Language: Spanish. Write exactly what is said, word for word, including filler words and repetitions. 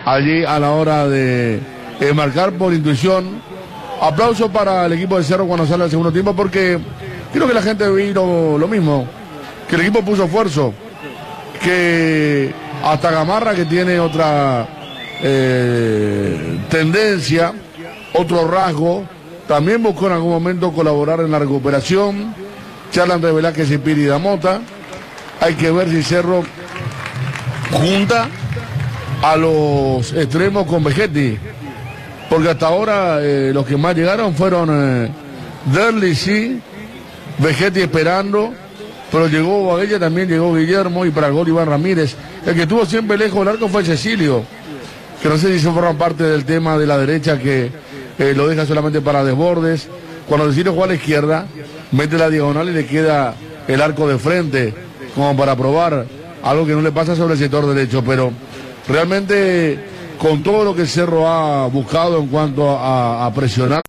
allí a la hora de eh, marcar por intuición. Aplauso para el equipo de Cerro cuando sale al segundo tiempo, porque creo que la gente vino lo mismo, que el equipo puso esfuerzo, que hasta Gamarra, que tiene otra eh, tendencia, otro rasgo, también buscó en algún momento colaborar en la recuperación. Charlan de Velázquez y Piri Damota. Hay que ver si Cerro junta a los extremos con Vegetti, porque hasta ahora eh, los que más llegaron fueron eh, Derli, sí, Vegetti esperando, pero llegó Baguella, también llegó Guillermo, y para el gol Iván Ramírez. El que estuvo siempre lejos del arco fue Cecilio, que no sé si se forma parte del tema de la derecha, que eh, lo deja solamente para desbordes. Cuando Cecilio juega a la izquierda, mete la diagonal y le queda el arco de frente, como para probar algo que no le pasa sobre el sector derecho. Pero realmente, con todo lo que el Cerro ha buscado en cuanto a, a presionar